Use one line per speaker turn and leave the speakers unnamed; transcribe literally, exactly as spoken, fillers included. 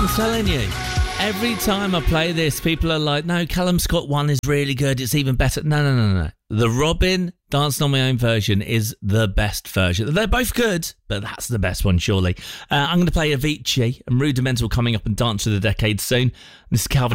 telling you. Every time I play this, people are like, no, Callum Scott one is really good. It's even better. No, no, no, no. The Robin Dancing on My Own version is the best version. They're both good, but that's the best one, surely. Uh, I'm going to play Avicii and Rudimental coming up and Dance of the Decade soon. This is Calvin